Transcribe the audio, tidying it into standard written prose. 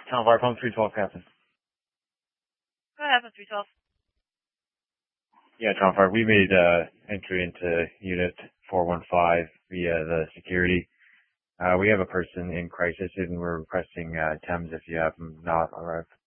Tom Fire Pump 312, Captain. Go ahead, 312. Yeah, Tom Fire, we made entry into Unit 415 via the security. We have a person in crisis and we're requesting TEMS if you have them not arrived.